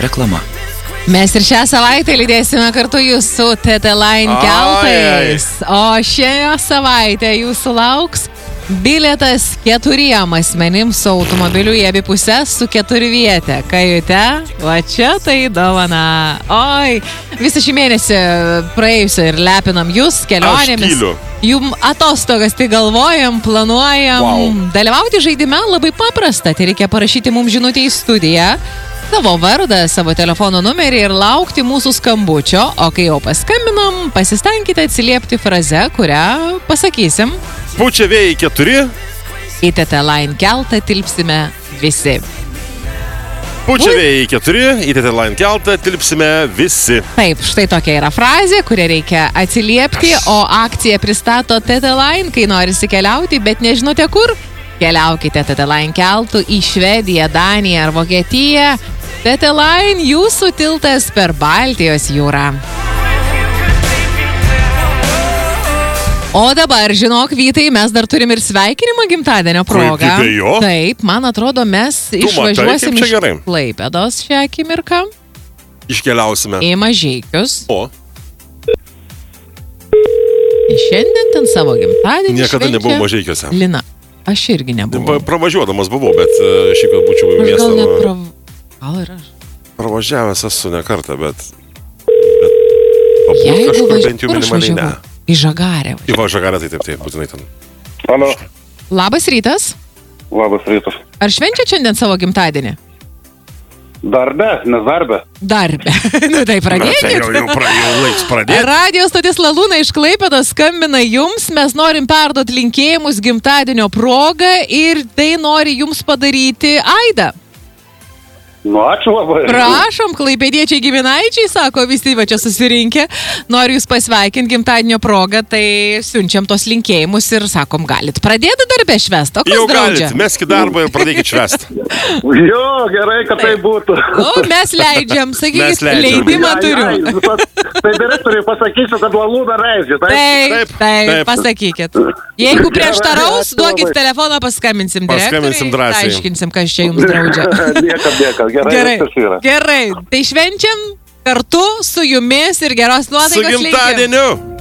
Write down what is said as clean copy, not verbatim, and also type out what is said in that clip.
Reklama. Mes ir šią savaitę lydėsime kartu jūsų TT Line keltais. O šią savaitę jūsų lauks bilietas 4 asmenims su automobiliu į abi pusės su 4-viete kajute. Va čia tai dovana. Oi, visą šį mėnesį praėjusio ir lepinam jūs kelionėmis. Jum atostogas tai galvojam, planuojam. Wow. Dalyvauti žaidime labai paprasta. Tai reikia parašyti mums žinutę į studiją, savo vardą, savo telefono numerį ir laukti mūsų skambučio. O kai jau paskambinam, pasistengkite atsiliepti frazę, kurią pasakysim. Pučia vėjai 4. Į TT Line keltą tilpsime visi. Pučia vėjai 4. Į TT Line keltą tilpsime visi. Taip, štai tokia yra frazė, kurią reikia atsiliepti, o akciją pristato TT Line, kai norisi keliauti, bet nežinote kur. Keliaukite TT Line keltų į Švediją, Daniją ar Vokietiją. TT Line jūsų tiltas per Baltijos jūrą. O dabar, žinok, Vytai, mes dar turim ir sveikinimą gimtadienio progą. Taip, man atrodo, mes išvažiuosim iš Klaipėdos šią akimirką. Iškeliausime. Į Mažeikius. O. Šiandien ten savo gimtadienį niekada nebuvau Mažeikiuose. Lina, aš irgi nebuvau. Pravažiuodamas buvau, bet šį kartą būčiau į miestą. Gal ir aš. Pravažiavęs esu ne kartą, bet jeigu kažkur bent jau minimaliai ne. Į Žagarę. Į Žagarę, tai taip, būtinai ten. Alio. Labas rytas. Labas rytas. Ar švenčia šiandien savo gimtadienį? Darbe, nes darbe. Darbe. Nu tai pradėkit. Jau laiks pradėti. Radio stotis Lalūna iš Klaipėdos skambina jums. Mes norim perduoti linkėjimus gimtadienio progą ir tai nori jums padaryti Aida. Nu, ačiū labai. Prašom, klaipėdiečiai giminaičiai, sako visi va čia susirinkę. Noriu jūs pasveikinti gimtadienio progą, tai siunčiam tos linkėjimus ir sakom, galit pradėti darbę švest. O kas jau draudžia? Galit, meskit darbą ir pradėkit švest. Jo, gerai, kad tai būtų. O, mes leidžiam, sakykit, leidimą turiu. Tai direktoriai pasakysiu, kad Lalūna leidžia. Taip, pasakykit. Jeigu prieštaraus, duokit telefoną, paskambinsim direktoriai. Paskambinsim drąsiai. Aiškinsim, kas čia jums draudžia. Niekam. Gerai. Tai švenčiam kartu su jumis ir geros nuotaikos linkim. Su gimtadieniu.